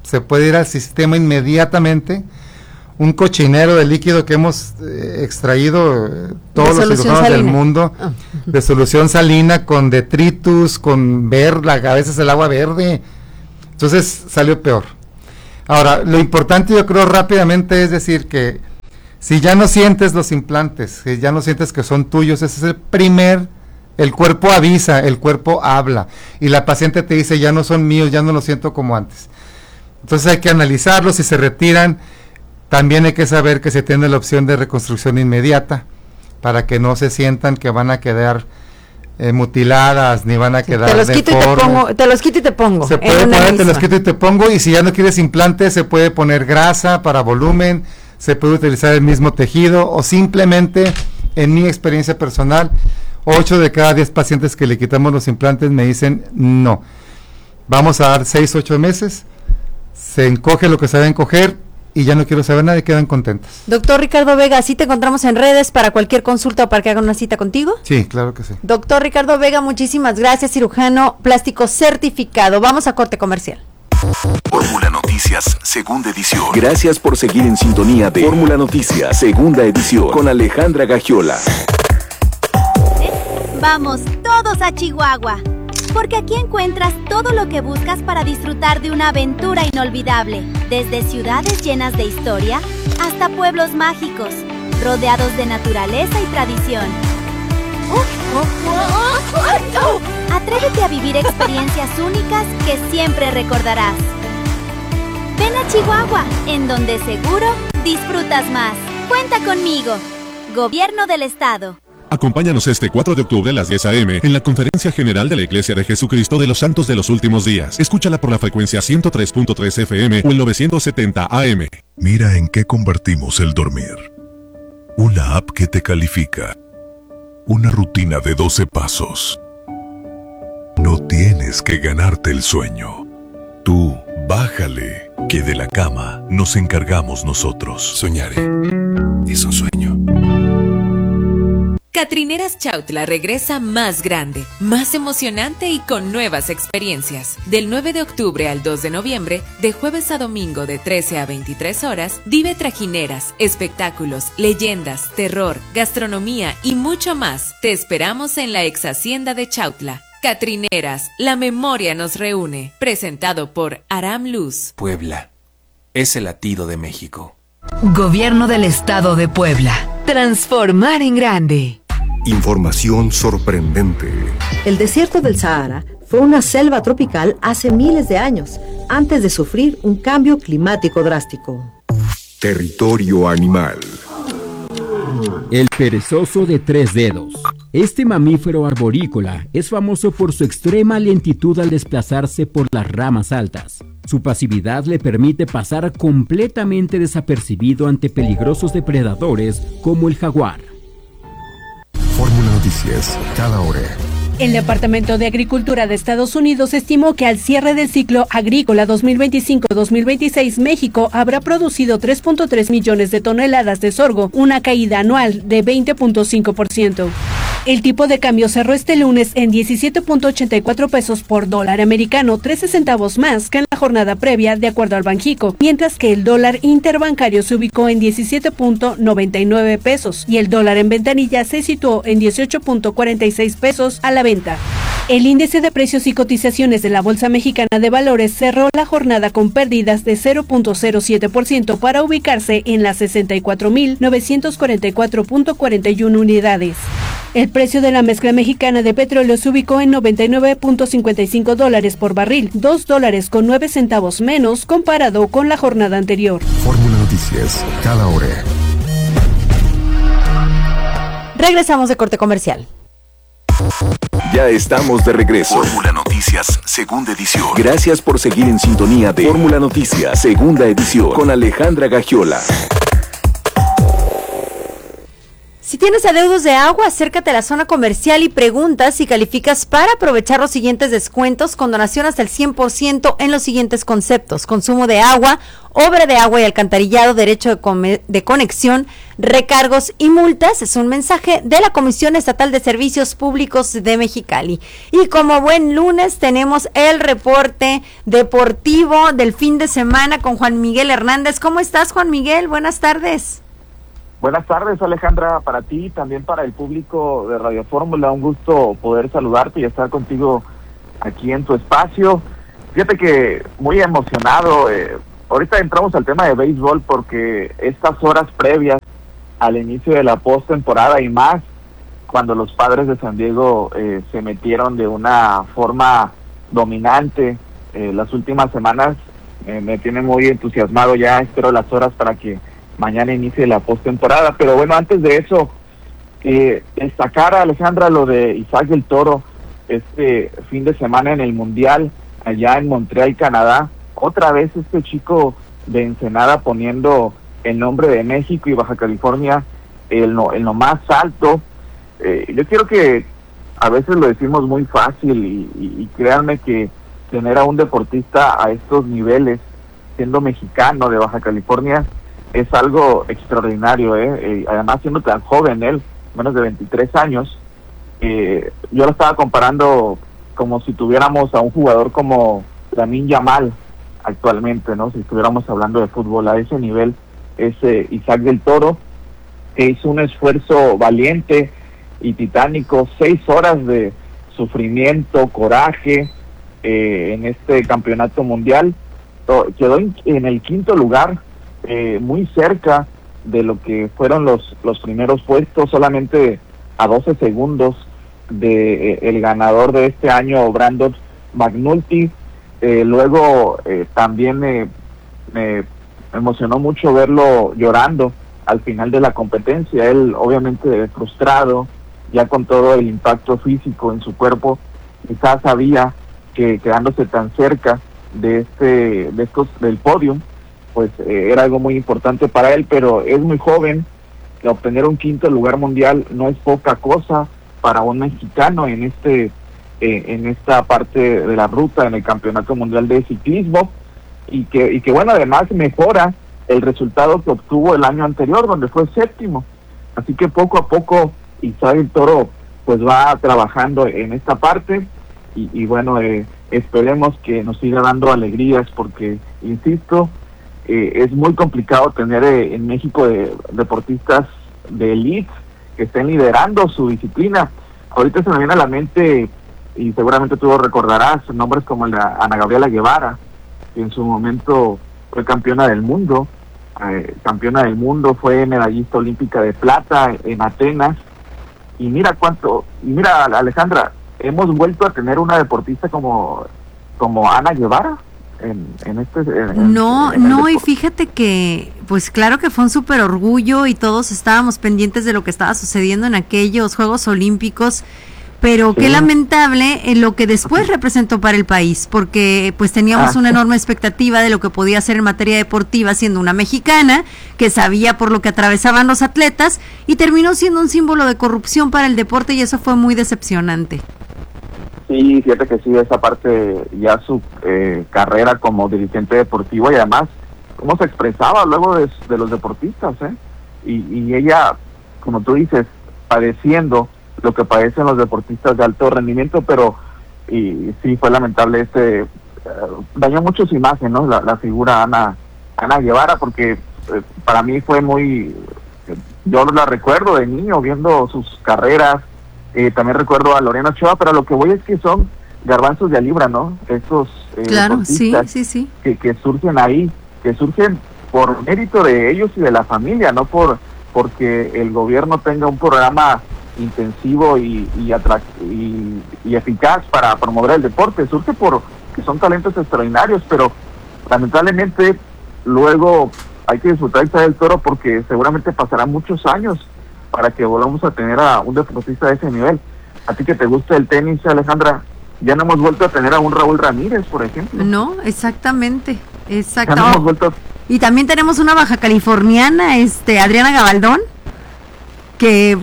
se puede ir al sistema inmediatamente. Un cochinero de líquido que hemos extraído todos los cirujanos del mundo, de solución salina, con detritus, con a veces el agua verde. Entonces salió peor. Ahora, lo importante yo creo rápidamente es decir que si ya no sientes los implantes, si ya no sientes que son tuyos, ese es el cuerpo avisa, el cuerpo habla, y la paciente te dice, ya no son míos, ya no los siento como antes. Entonces hay que analizarlos, si se retiran. También hay que saber que se tiene la opción de reconstrucción inmediata para que no se sientan que van a quedar mutiladas ni van a quedar te los quito y te pongo. Se puede poner te los quito y te pongo, y si ya no quieres implantes se puede poner grasa para volumen, se puede utilizar el mismo tejido o simplemente, en mi experiencia personal, 8 de cada 10 pacientes que le quitamos los implantes me dicen no. Vamos a dar 6-8 meses, se encoge lo que se debe encoger y ya no quiero saber nada y quedan contentas. Doctor Ricardo Vega, ¿sí te encontramos en redes para cualquier consulta o para que hagan una cita contigo? Sí, claro que sí. Doctor Ricardo Vega, muchísimas gracias, cirujano plástico certificado. Vamos a corte comercial. Fórmula Noticias, segunda edición. Gracias por seguir en sintonía de Fórmula Noticias, segunda edición, con Alejandra Gagiola. Vamos todos a Chihuahua, porque aquí encuentras todo lo que buscas para disfrutar de una aventura inolvidable, desde ciudades llenas de historia hasta pueblos mágicos, rodeados de naturaleza y tradición. Atrévete a vivir experiencias únicas que siempre recordarás. Ven a Chihuahua, en donde seguro disfrutas más. Cuenta conmigo. Gobierno del Estado. Acompáñanos este 4 de octubre a las 10 a.m. en la Conferencia General de la Iglesia de Jesucristo de los Santos de los Últimos Días. Escúchala por la frecuencia 103.3 FM o el 970 AM. Mira en qué convertimos el dormir. Una app que te califica. Una rutina de 12 pasos. No tienes que ganarte el sueño. Tú, bájale, que de la cama nos encargamos nosotros. Soñaré. Es un sueño. Catrineras Chautla regresa más grande, más emocionante y con nuevas experiencias. Del 9 de octubre al 2 de noviembre, de jueves a domingo de 13 a 23 horas, vive trajineras, espectáculos, leyendas, terror, gastronomía y mucho más. Te esperamos en la ex hacienda de Chautla. Catrineras, la memoria nos reúne. Presentado por Aram Luz. Puebla es el latido de México. Gobierno del Estado de Puebla. Transformar en grande. Información sorprendente. El desierto del Sahara fue una selva tropical hace miles de años, antes de sufrir un cambio climático drástico. Territorio animal. El perezoso de 3 dedos. Este mamífero arborícola es famoso por su extrema lentitud al desplazarse por las ramas altas. Su pasividad le permite pasar completamente desapercibido ante peligrosos depredadores como el jaguar. Fórmula Noticias, cada hora. El Departamento de Agricultura de Estados Unidos estimó que al cierre del ciclo agrícola 2025-2026, México habrá producido 3.3 millones de toneladas de sorgo, una caída anual de 20.5%. El tipo de cambio cerró este lunes en 17.84 pesos por dólar americano, 13 centavos más que en la jornada previa, de acuerdo al Banjico, mientras que el dólar interbancario se ubicó en 17.99 pesos y el dólar en ventanilla se situó en 18.46 pesos a la venta. El índice de precios y cotizaciones de la Bolsa Mexicana de Valores cerró la jornada con pérdidas de 0.07% para ubicarse en las 64.944.41 unidades. El precio de la mezcla mexicana de petróleo se ubicó en $99.55 por barril, $2.09 menos comparado con la jornada anterior. Fórmula Noticias, cada hora. Regresamos de corte comercial. Ya estamos de regreso. Fórmula Noticias, segunda edición. Gracias por seguir en sintonía de Fórmula Noticias, segunda edición, con Alejandra Gagiola. Si tienes adeudos de agua, acércate a la zona comercial y pregunta si calificas para aprovechar los siguientes descuentos con donación hasta el 100% en los siguientes conceptos: consumo de agua, obra de agua y alcantarillado, derecho de conexión, recargos y multas. Es un mensaje de la Comisión Estatal de Servicios Públicos de Mexicali. Y como buen lunes tenemos el reporte deportivo del fin de semana con Juan Miguel Hernández. ¿Cómo estás, Juan Miguel? Buenas tardes. Buenas tardes, Alejandra, para ti y también para el público de Radio Fórmula. Un gusto poder saludarte y estar contigo aquí en tu espacio. Fíjate que muy emocionado. Ahorita entramos al tema de béisbol porque estas horas previas al inicio de la postemporada y más cuando los Padres de San Diego se metieron de una forma dominante las últimas semanas, me tiene muy entusiasmado. Ya espero las horas para que mañana inicie la postemporada. Pero bueno, antes de eso, destacar, Alejandra, lo de Isaac del Toro este fin de semana en el Mundial allá en Montreal, Canadá. Otra vez este chico de Ensenada poniendo el nombre de México y Baja California en lo más alto. Yo quiero que a veces lo decimos muy fácil y créanme que tener a un deportista a estos niveles, siendo mexicano de Baja California, es algo extraordinario, además siendo tan joven él, menos de 23 años. Yo lo estaba comparando como si tuviéramos a un jugador como Lamine Yamal actualmente, ¿no? Si estuviéramos hablando de fútbol a ese nivel, es Isaac del Toro, que hizo un esfuerzo valiente y titánico, 6 horas de sufrimiento, coraje en este campeonato mundial. Quedó en el 5º lugar, muy cerca de lo que fueron los primeros puestos, solamente a 12 segundos de el ganador de este año, Brandon McNulty. Luego también me emocionó mucho verlo llorando al final de la competencia. Él obviamente frustrado, ya con todo el impacto físico en su cuerpo, quizás sabía que quedándose tan cerca del podio, pues era algo muy importante para él, pero es muy joven. Obtener un 5º lugar mundial no es poca cosa para un mexicano en esta parte de la ruta en el Campeonato Mundial de Ciclismo, y que bueno, además mejora el resultado que obtuvo el año anterior, donde fue 7º. Así que poco a poco Isaac del Toro pues va trabajando en esta parte y bueno, esperemos que nos siga dando alegrías, porque insisto, es muy complicado tener en México deportistas de elite que estén liderando su disciplina. Ahorita se me viene a la mente, y seguramente tú lo recordarás, nombres como el de Ana Gabriela Guevara, que en su momento fue campeona del mundo, fue medallista olímpica de plata en Atenas. Y mira Alejandra, hemos vuelto a tener una deportista como Ana Guevara y fíjate que pues claro que fue un súper orgullo y todos estábamos pendientes de lo que estaba sucediendo en aquellos Juegos Olímpicos, pero qué lamentable lo que después representó para el país, porque pues teníamos una enorme expectativa de lo que podía hacer en materia deportiva siendo una mexicana que sabía por lo que atravesaban los atletas, y terminó siendo un símbolo de corrupción para el deporte, y eso fue muy decepcionante. Sí, fíjate que sí, esa parte, ya su carrera como dirigente deportivo, y además cómo se expresaba luego de los deportistas, y ella, como tú dices, padeciendo lo que padecen los deportistas de alto rendimiento, pero y sí fue lamentable, dañó mucho su imagen, ¿no? La figura Ana Guevara, porque para mí fue muy, yo la recuerdo de niño viendo sus carreras. También recuerdo a Lorena Ochoa, pero lo que voy es que son garbanzos de a libra, ¿no? Estos deportistas sí. Que surgen ahí, que surgen por mérito de ellos y de la familia, no porque el gobierno tenga un programa intensivo y eficaz para promover el deporte. Surge porque son talentos extraordinarios, pero lamentablemente luego hay que disfrutar del Toro, porque seguramente pasarán muchos años para que volvamos a tener a un deportista de ese nivel. A ti que te gusta el tenis, Alejandra, ya no hemos vuelto a tener a un Raúl Ramírez, por ejemplo. No, exactamente. Ya no hemos vuelto. Y también tenemos una baja californiana, Adriana Gabaldón, que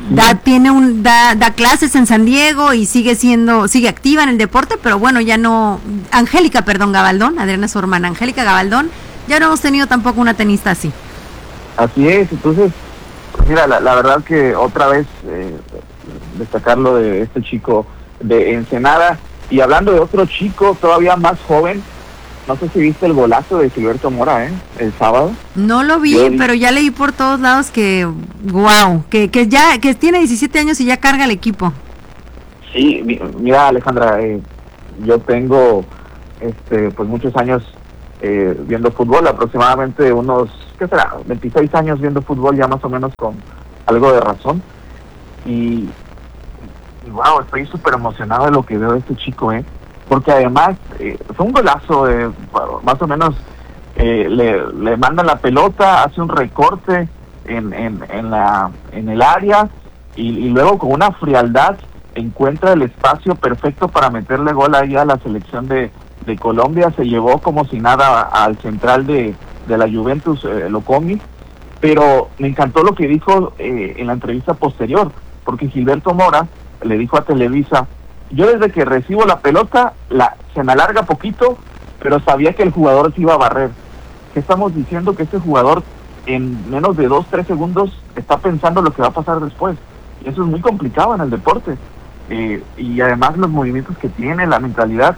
da clases en San Diego y sigue activa en el deporte, pero bueno, ya no, Angélica Gabaldón, Adriana es su hermana, Angélica Gabaldón, ya no hemos tenido tampoco una tenista así. Así es, entonces, mira, la verdad que otra vez destacar lo de este chico de Ensenada, y hablando de otro chico todavía más joven, no sé si viste el golazo de Gilberto Mora, el sábado. No lo vi, pero ya leí por todos lados que que tiene 17 años y ya carga el equipo. Sí, mira, Alejandra, yo tengo pues muchos años viendo fútbol, aproximadamente unos, ¿qué será? 26 años viendo fútbol, ya más o menos con algo de razón. Y wow, estoy súper emocionado de lo que veo de este chico, porque además fue un golazo, más o menos le manda la pelota, hace un recorte en el área y luego con una frialdad encuentra el espacio perfecto para meterle gol ahí a la selección de Colombia. Se llevó como si nada al central de la Juventus, Locomi, pero me encantó lo que dijo en la entrevista posterior, porque Gilberto Mora le dijo a Televisa: yo desde que recibo la pelota, se me alarga poquito, pero sabía que el jugador se iba a barrer. ¿Qué estamos diciendo? Que este jugador en menos de 2-3 segundos está pensando lo que va a pasar después. Y eso es muy complicado en el deporte. Y además los movimientos que tiene, la mentalidad,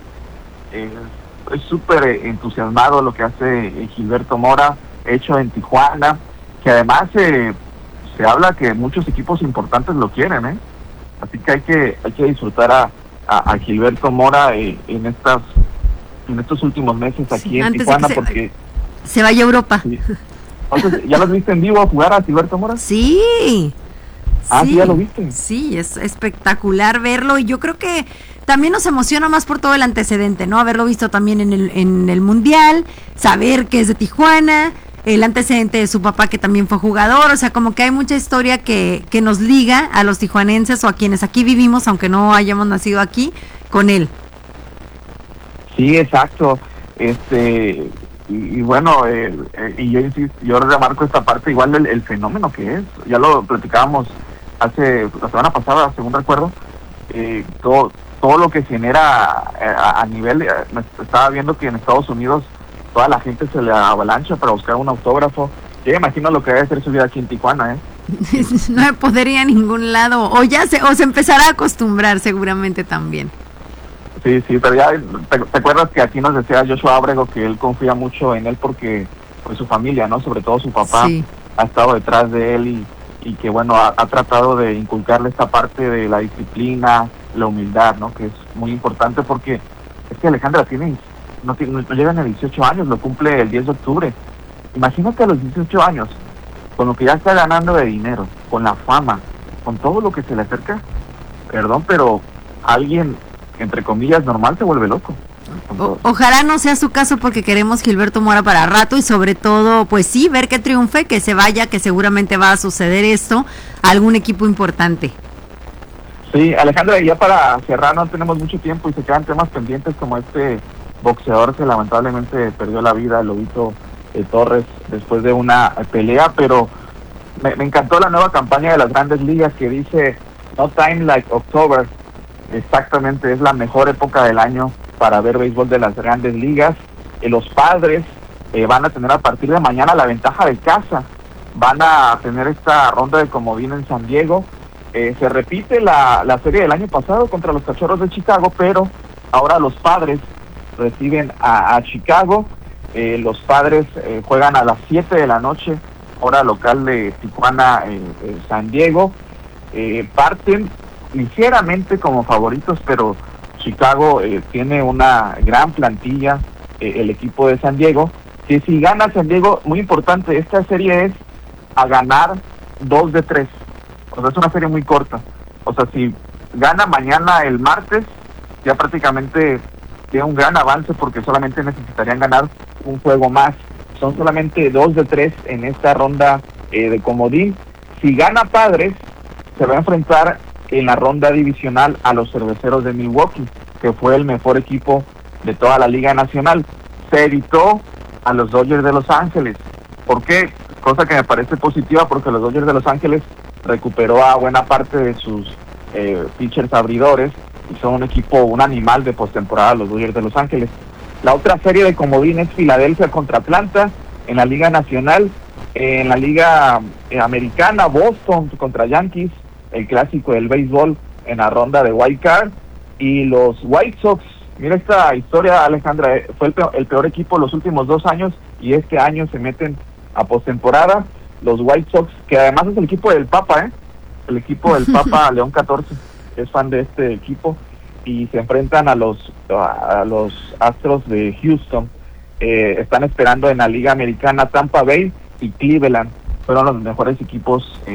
es súper entusiasmado lo que hace Gilberto Mora, hecho en Tijuana, que además se habla que muchos equipos importantes lo quieren, así que hay que disfrutar a Gilberto Mora en estos últimos meses aquí en Tijuana, porque se vaya a Europa. Sí. Entonces, ¿ya los viste en vivo a jugar a Gilberto Mora? Sí. Sí, ¿ya lo viste? Sí, es espectacular verlo, y yo creo que también nos emociona más por todo el antecedente, ¿no? Haberlo visto también en el Mundial, saber que es de Tijuana, el antecedente de su papá que también fue jugador, o sea, como que hay mucha historia que nos liga a los tijuanenses o a quienes aquí vivimos, aunque no hayamos nacido aquí, con él. Sí, exacto. Y bueno, y yo insisto, yo remarco esta parte igual del fenómeno que es. Ya lo platicábamos la semana pasada, según recuerdo, todo lo que genera a nivel, estaba viendo que en Estados Unidos toda la gente se le avalancha para buscar un autógrafo. Yo imagino lo que debe ser su vida aquí en Tijuana, No me podría a ningún lado, o se empezará a acostumbrar seguramente también. Sí, pero ya te acuerdas que aquí nos decía Joshua Ábrego que él confía mucho en él porque pues su familia, ¿no? Sobre todo su papá, sí, ha estado detrás de él y que bueno, ha tratado de inculcarle esta parte de la disciplina, la humildad, ¿no? Que es muy importante porque es que Alejandra no llega a 18 años, lo cumple el 10 de octubre. Imagínate a los 18 años, con lo que ya está ganando de dinero, con la fama, con todo lo que se le acerca, perdón, pero alguien, entre comillas, normal se vuelve loco. Ojalá no sea su caso, porque queremos Gilberto Mora para rato, y sobre todo, pues sí, ver que triunfe, que se vaya, que seguramente va a suceder esto, a algún equipo importante. Sí, Alejandra, y ya para cerrar, no tenemos mucho tiempo y se quedan temas pendientes como este boxeador que lamentablemente perdió la vida, Lobito Torres, después de una pelea, pero me encantó la nueva campaña de las Grandes Ligas que dice No Time Like October. Exactamente, es la mejor época del año para ver béisbol de las Grandes Ligas. Los Padres van a tener a partir de mañana la ventaja de casa, van a tener esta ronda de comodín en San Diego. Se repite la serie del año pasado contra los Cachorros de Chicago, pero ahora los Padres reciben a Chicago. Los Padres juegan a las 7 de la noche, hora local de Tijuana, San Diego. Parten ligeramente como favoritos, pero Chicago tiene una gran plantilla, el equipo de San Diego, que si gana San Diego, muy importante, esta serie es a ganar 2 de 3, o sea, es una serie muy corta, o sea, si gana mañana el martes, ya prácticamente tiene un gran avance porque solamente necesitarían ganar un juego más, son solamente 2 de 3 en esta ronda de comodín. Si gana Padres, se va a enfrentar en la ronda divisional a los Cerveceros de Milwaukee, que fue el mejor equipo de toda la Liga Nacional. Se evitó a los Dodgers de Los Ángeles. ¿Por qué? cosa que me parece positiva porque los Dodgers de Los Ángeles recuperó a buena parte de sus pitchers abridores y son un equipo, un animal de postemporada los Dodgers de Los Ángeles. La otra serie de comodín es Filadelfia contra Atlanta en la Liga Nacional. En la Liga Americana, Boston contra Yankees, el clásico del béisbol en la ronda de Wild Card. Y los White Sox, mira esta historia, Alejandra, fue el peor equipo los últimos 2 años y este año se meten a postemporada. Los White Sox, que además es el equipo del Papa, el equipo del Papa León 14, es fan de este equipo, y se enfrentan a los Astros de Houston. Están esperando en la Liga Americana Tampa Bay y Cleveland, fueron los mejores equipos